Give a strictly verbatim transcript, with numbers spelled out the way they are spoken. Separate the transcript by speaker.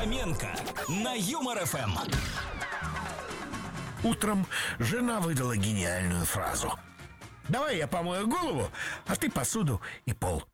Speaker 1: Фоменко на Юмор ФМ.
Speaker 2: Утром жена выдала гениальную фразу: «Давай я помою голову, а ты посуду и пол».